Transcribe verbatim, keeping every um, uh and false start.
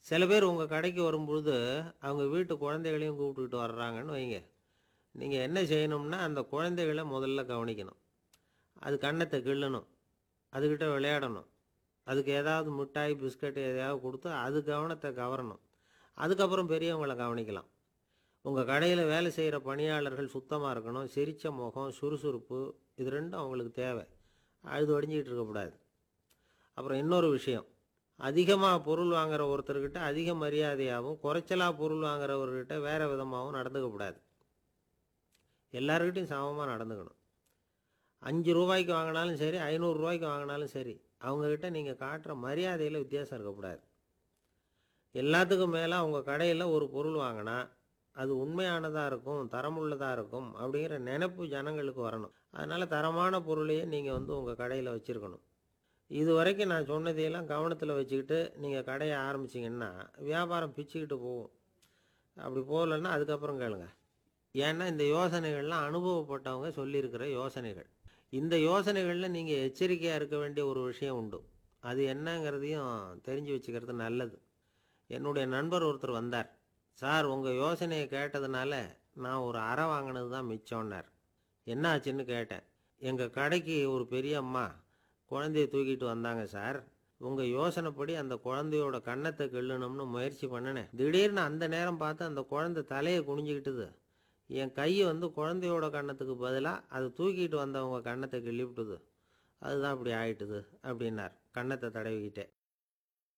சில பேர் உங்க கடைக்கு வரும்பொழுது, அவங்க வீட்டு குழந்தைகளையும் கூப்பிட்டுக்கிட்டு வர்றாங்கன்னு வைங்க. நீங்க என்ன செய்யணும்னா, அந்த குழந்தைகள முதல்ல கவனிக்கணும். அது கன்னத்த கிள்ளணும். அதுகிட்ட விளையாடணும். அதுக்கு ஏதாவது மிட்டாய், பிஸ்கட் எதையாவது குடுத்து அது கவனத்த கவரணும். அதுக்கப்புறம் பெரியவங்கள கவனிக்கலாம். உங்க கடையில வேலை செய்ற பணியாளர்கள் சுத்தமா இருக்கணும். சிரிச்ச முகம், சுறுசுறுப்பு இது ரெண்டும் அவங்களுக்கு தேவை. அழுது வடிஞ்சுகிட்டு இருக்கக்கூடாது. அப்புறம் இன்னொரு விஷயம். அதிகமா பொருள் வாங்குற ஒருத்தர்கிட்ட அதிக மரியாதையாவும், குறைச்சலா பொருள் வாங்குறவர்கிட்ட வேற விதமாவும் நடந்துக்கக்கூடாது. எல்லார்கிட்டயும் சமமா நடந்துக்கணும். ஐந்து ரூபாய்க்கு வாங்கினாலும் சரி, ஐநூறு ரூபாய்க்கு வாங்கினாலும் சரி, அவங்ககிட்ட நீங்க காட்டுற மரியாதையில வித்தியாசம் இருக்கக்கூடாது. எல்லாத்துக்கும் மேல உங்க கடையில ஒரு பொருள் வாங்கினா, அது உண்மையானதா இருக்கும், தரமுள்ளதா இருக்கும் அப்படிங்கிற நினைப்பு ஜனங்களுக்கு வரணும். அதனால தரமான பொருளையே நீங்க வந்து உங்க கடையில வச்சிருக்கணும். இதுவரைக்கும் நான் சொன்னதையெல்லாம் கவனத்தில் வச்சுக்கிட்டு நீங்கள் கடையை ஆரம்பிச்சிங்கன்னா வியாபாரம் பிச்சுக்கிட்டு போகும். அப்படி போகலன்னா அதுக்கப்புறம் கேளுங்க. ஏன்னா இந்த யோசனைகள்லாம் அனுபவப்பட்டவங்க சொல்லியிருக்கிற யோசனைகள். இந்த யோசனைகளில் நீங்கள் எச்சரிக்கையாக இருக்க வேண்டிய ஒரு விஷயம் உண்டு. அது என்னங்கிறதையும் தெரிஞ்சு வச்சுக்கிறது நல்லது. என்னுடைய நண்பர் ஒருத்தர் வந்தார். சார், உங்கள் யோசனையை கேட்டதுனால நான் ஒரு அறை வாங்கினது தான் மிச்சம்னார். என்ன ஆச்சுன்னு கேட்டேன். எங்கள் கடைக்கு ஒரு பெரிய அம்மா குழந்தைய தூக்கிட்டு வந்தாங்க சார். உங்க யோசனைப்படி அந்த குழந்தையோட கன்னத்தை கிள்ளணும்னு முயற்சி பண்ணினேன். திடீர்னு அந்த நேரம் பார்த்து அந்த குழந்தை தலையை குனிஞ்சுக்கிட்டுது. என் கை வந்து குழந்தையோட கன்னத்துக்கு பதிலாக அது தூக்கிட்டு வந்தவங்க கன்னத்தை கிள்ளி விட்டுது. அதுதான் இப்படி ஆயிட்டுது அப்படின்னார் கன்னத்தை தடவிக்கிட்டே.